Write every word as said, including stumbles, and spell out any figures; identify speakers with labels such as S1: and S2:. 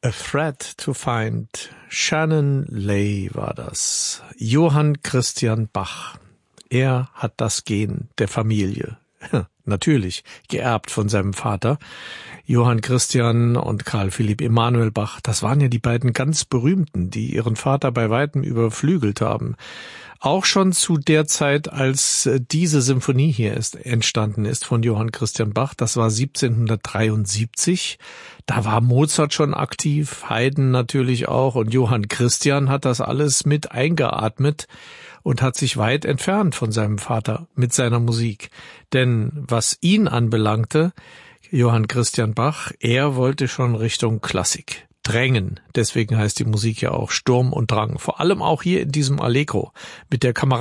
S1: A Thread to Find. Shannon Lay war das. Johann Christian Bach. Er hat das Gen der Familie. Natürlich, geerbt von seinem Vater. Johann Christian und Karl Philipp Emanuel Bach, das waren ja die beiden ganz berühmten, die ihren Vater bei weitem überflügelt haben. Auch schon zu der Zeit, als diese Symphonie hier ist, entstanden ist von Johann Christian Bach, das war siebzehnhundertdreiundsiebzig. Da war Mozart schon aktiv, Haydn natürlich auch, und Johann Christian hat das alles mit eingeatmet und hat sich weit entfernt von seinem Vater mit seiner Musik. Denn was ihn anbelangte, Johann Christian Bach, er wollte schon Richtung Klassik drängen. Deswegen heißt die Musik ja auch Sturm und Drang. Vor allem auch hier in diesem Allegro mit der Kamera